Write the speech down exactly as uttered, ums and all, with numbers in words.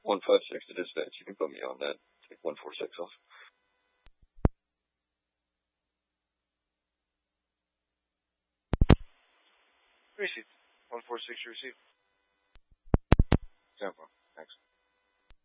one five six to dispatch. You can put me on that. Take one four six off. Receipt. one four six, you receive. Ten four. Thanks.